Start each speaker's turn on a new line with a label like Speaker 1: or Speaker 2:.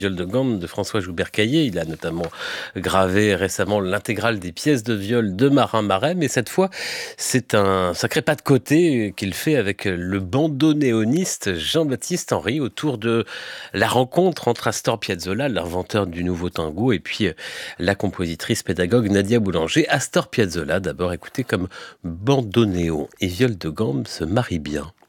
Speaker 1: Viol de gamme de François Joubert-Caillé. Il a notamment gravé récemment l'intégrale des pièces de viol de Marin Marais, mais cette fois, c'est un sacré pas de côté qu'il fait avec le bandonéoniste Jean-Baptiste Henry autour de la rencontre entre Astor Piazzolla, l'inventeur du nouveau tango, et puis la compositrice pédagogue Nadia Boulanger. Astor Piazzolla, d'abord écouté comme bandonéon et viol de gamme se marient bien.